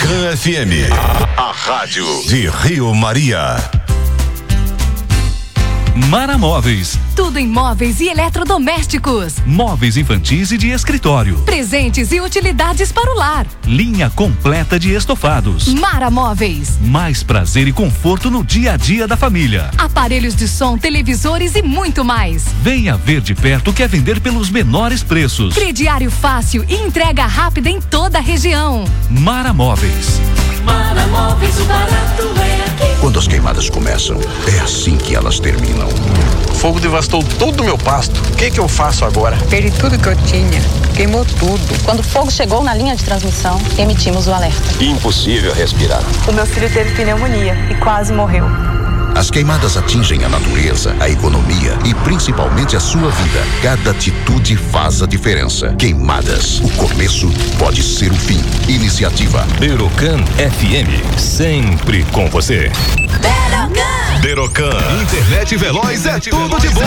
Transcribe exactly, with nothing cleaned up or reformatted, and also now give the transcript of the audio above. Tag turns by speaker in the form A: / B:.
A: Derocan F M, a rádio de Rio Maria.
B: Mara Móveis.
C: Tudo em móveis e eletrodomésticos.
B: Móveis infantis e de escritório.
C: Presentes e utilidades para o lar.
B: Linha completa de estofados.
C: Mara Móveis.
B: Mais prazer e conforto no dia a dia da família.
C: Aparelhos de som, televisores e muito mais.
B: Venha ver de perto o que é vender pelos menores preços.
C: Crediário fácil e entrega rápida em toda a região.
B: Mara Móveis.
C: Mara Móveis, o barato é aqui.
D: Quando as queimadas começam, é assim que elas terminam.
E: O fogo devastou todo o meu pasto. O que que eu faço agora?
F: Perdi tudo que eu tinha. Queimou tudo.
G: Quando o fogo chegou na linha de transmissão, emitimos o alerta.
E: Impossível respirar.
H: O meu filho teve pneumonia e quase morreu.
D: As queimadas atingem a natureza, a economia e principalmente a sua vida. Cada atitude faz a diferença. Queimadas. O começo pode ser o fim. Iniciativa
A: Derocan F M, sempre com você.
C: Derocan.
A: Derocan, internet veloz é tudo de bom.